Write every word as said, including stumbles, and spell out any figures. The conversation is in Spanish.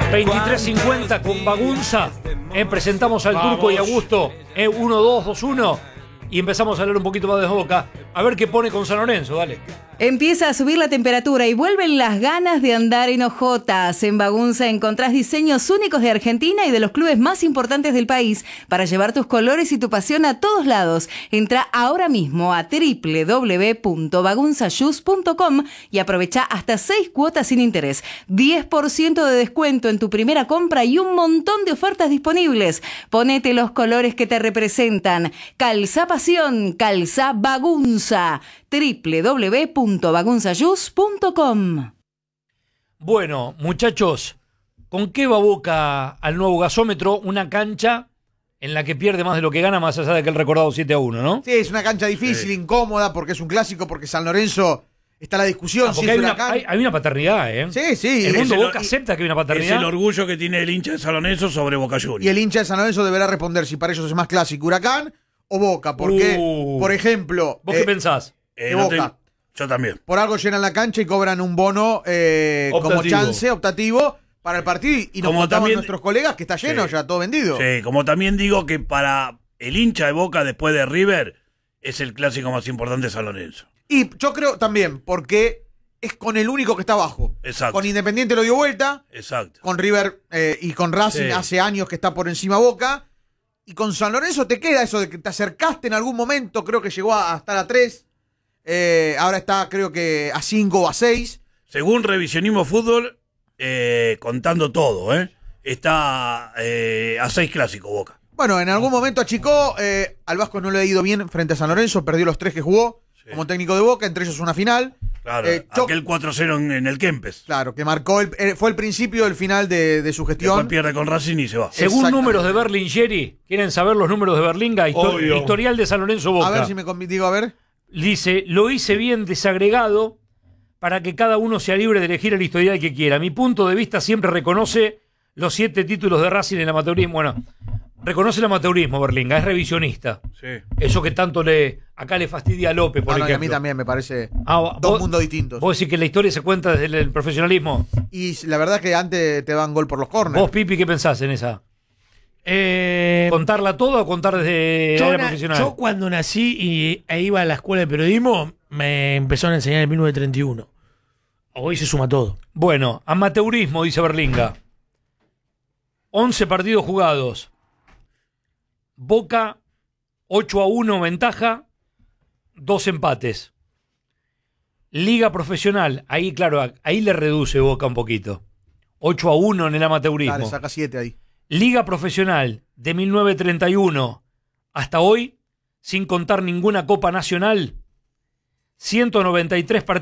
veintitrés cincuenta con Bagunza. Eh, presentamos al Vamos. Turco y Augusto. Eh, uno dos dos uno. Y empezamos a hablar un poquito más de Boca. A ver qué pone con San Lorenzo, dale. Empieza a subir la temperatura y vuelven las ganas de andar en hojotas. En Bagunza encontrás diseños únicos de Argentina y de los clubes más importantes del país para llevar tus colores y tu pasión a todos lados. Entra ahora mismo a doble u doble u doble u punto bagunza shoes punto com y aprovecha hasta seis cuotas sin interés, diez por ciento de descuento en tu primera compra y un montón de ofertas disponibles. Ponete los colores que te representan. Calza pasión, calza Bagunza. doble u doble u doble u punto bagunza shoes punto com. Bueno, muchachos, ¿con qué va Boca al nuevo gasómetro? Una cancha en la que pierde más de lo que gana, más allá de que el recordado siete a uno, ¿no? Sí, es una cancha difícil, sí. incómoda, porque es un clásico, porque San Lorenzo está la discusión. Ah, si hay, una, hay, hay una paternidad, ¿eh? Sí, sí. El mundo el, Boca acepta que hay una paternidad. Es el orgullo que tiene el hincha de San Lorenzo sobre Boca Juniors. Y el hincha de San Lorenzo deberá responder si para ellos es más clásico Huracán o Boca, porque, uh, por ejemplo... ¿Vos eh, qué pensás? Eh, Boca. No te, yo también. Por algo llenan la cancha y cobran un bono eh, como chance optativo para el partido y nos contamos también, nuestros colegas que está lleno, sí, ya todo vendido. Sí, como también digo que para el hincha de Boca después de River es el clásico más importante de San Lorenzo. Y yo creo también porque es con el único que está abajo. Exacto. Con Independiente lo dio vuelta. Exacto. Con River eh, y con Racing sí. hace años que está por encima Boca. Y con San Lorenzo te queda eso de que te acercaste en algún momento, creo que llegó a, a estar a tres. Eh, ahora está creo que a cinco o a seis. Según Revisionismo Fútbol, eh, contando todo, ¿eh? está eh, a seis clásicos Boca. Bueno, en algún momento achicó, eh, al Vasco no le ha ido bien frente a San Lorenzo, perdió los tres que jugó sí. como técnico de Boca, entre ellos una final. Claro, eh, aquel cuatro cero en, en el Kempes. Claro, que marcó, el, eh, fue el principio del final de, de su gestión. Después pierde con Racing y se va. Según números de Berlingeri, ¿quieren saber los números de Berlinga? Histor- historial de San Lorenzo Boca. A ver si me digo, a ver. Dice, lo hice bien desagregado para que cada uno sea libre de elegir el historial que quiera. Mi punto de vista siempre reconoce los siete títulos de Racing en el amateurismo. Bueno, reconoce el amateurismo, Berlinga, es revisionista. Sí. Eso que tanto le acá le fastidia a López, por ah, no, ejemplo. y a mí también me parece ah, dos vos, mundos distintos. Vos decís que la historia se cuenta desde el, el profesionalismo. Y la verdad es que antes te dan gol por los córneres. Vos, Pipi, ¿qué pensás en esa? Eh, ¿Contarla toda o contar desde yo, la era na, profesional? Yo cuando nací y e iba a la escuela de periodismo, me empezaron a enseñar en mil novecientos treinta y uno. Hoy se suma todo. Bueno, amateurismo, dice Berlinga. once partidos jugados. Boca, ocho a uno ventaja, dos empates. Liga profesional, ahí claro, ahí le reduce Boca un poquito. ocho a uno en el amateurismo. Dale, saca siete ahí. Liga profesional de mil novecientos treinta y uno hasta hoy, sin contar ninguna Copa Nacional, ciento noventa y tres partidos.